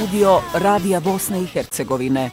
Studio Radija Bosne i Hercegovine.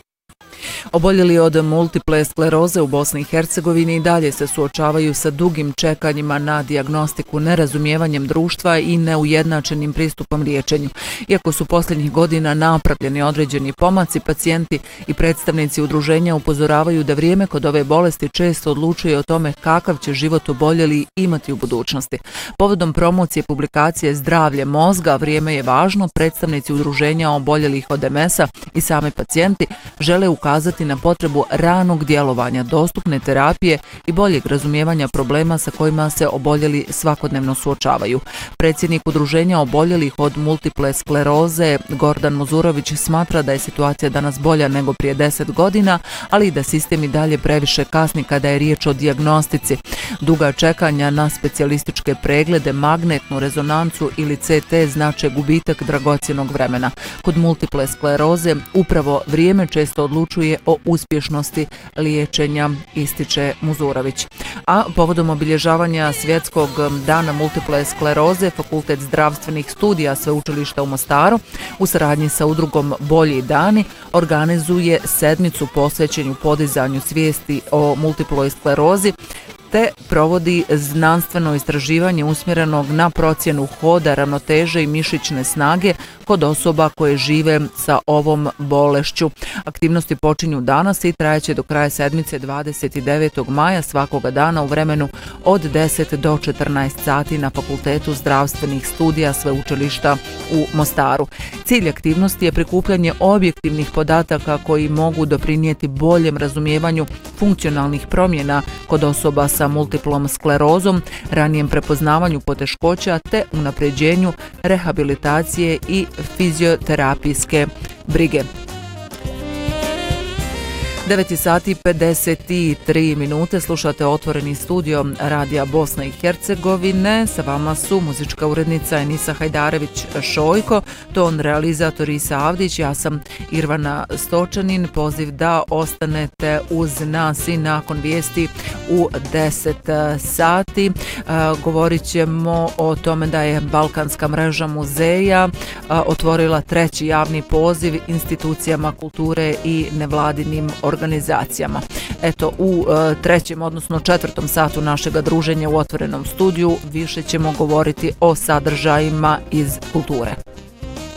Oboljeli od multiple skleroze u Bosni i Hercegovini i dalje se suočavaju sa dugim čekanjima na dijagnostiku, nerazumijevanjem društva i neujednačenim pristupom liječenju. Iako su posljednjih godina napravljeni određeni pomaci, pacijenti i predstavnici udruženja upozoravaju da vrijeme kod ove bolesti često odlučuje o tome kakav će život oboljeli imati u budućnosti. Povodom promocije publikacije Zdravlje mozga, vrijeme je važno, predstavnici udruženja oboljelih od MS-a i sami pacijenti žele ukazati na potrebu ranog djelovanja, dostupne terapije i boljeg razumijevanja problema sa kojima se oboljeli svakodnevno suočavaju. Predsjednik udruženja oboljelih od multiple skleroze Gordan Muzurović smatra da je situacija danas bolja nego prije 10 godina, ali i da sistem i dalje previše kasni kada je riječ o dijagnostici. Duga čekanja na specijalističke preglede, magnetnu rezonancu ili CT znače gubitak dragocjenog vremena. Kod multiple skleroze upravo vrijeme često odlučuje o uspješnosti liječenja, ističe Muzurović. A povodom obilježavanja Svjetskog dana multiple skleroze, Fakultet zdravstvenih studija Sveučilišta u Mostaru u saradnji sa udrugom Bolji dani organizuje sedmicu posvećenju podizanju svijesti o multiploj sklerozi te provodi znanstveno istraživanje usmjerenog na procjenu hoda, ravnoteže i mišićne snage kod osoba koje žive sa ovom bolešću. Aktivnosti počinju danas i trajeće do kraja sedmice 29. maja svakoga dana u vremenu od 10 do 14 sati na Fakultetu zdravstvenih studija Sveučilišta u Mostaru. Cilj aktivnosti je prikupljanje objektivnih podataka koji mogu doprinijeti boljem razumijevanju funkcionalnih promjena kod osoba sa multiplom sklerozom, ranijem prepoznavanju poteškoća te unapređenju rehabilitacije i fizioterapijske brige. 9 sati 53 minute, slušate Otvoreni studio Radija Bosne i Hercegovine. Sa vama su muzička urednica Enisa Hajdarević-Šojko, ton realizator Isa Avdić, ja sam Irvana Stočanin. Poziv da ostanete uz nas i nakon vijesti u 10 sati. Govorit ćemo o tome da je Balkanska mreža muzeja otvorila treći javni poziv institucijama kulture i nevladinim organizacijama. Eto, u trećem, odnosno četvrtom satu našega druženja u Otvorenom studiju više ćemo govoriti o sadržajima iz kulture.